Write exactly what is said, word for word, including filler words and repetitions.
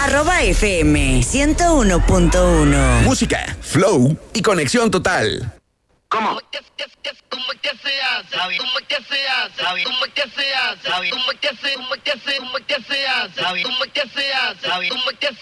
Arroba F M ciento uno punto uno. Música, flow y conexión total. ¿Cómo? ¿Cómo que se hace? ¿Cómo que se hace? ¿Cómo que se hace? ¿Cómo que se hace? ¿Cómo que se hace? ¿Cómo que se hace? ¿Cómo que se hace? ¿Cómo que se